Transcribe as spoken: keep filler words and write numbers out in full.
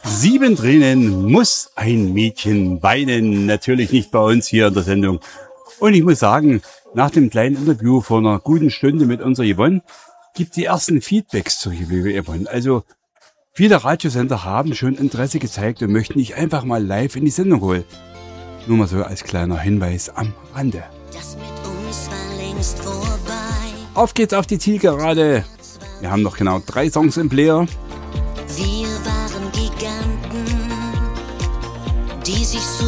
Sieben Tränen muss ein Mädchen weinen. Natürlich nicht bei uns hier in der Sendung. Und ich muss sagen, nach dem kleinen Interview vor einer guten Stunde mit unserer Yvonne gibt die ersten Feedbacks zur liebe Yvonne. Also viele Radiosender haben schon Interesse gezeigt und möchten dich einfach mal live in die Sendung holen. Nur mal so als kleiner Hinweis am Rande. Das mit uns war längst vorbei. Auf geht's auf die Zielgerade. Wir haben noch genau drei Songs im Player. Wir waren Giganten, die sich so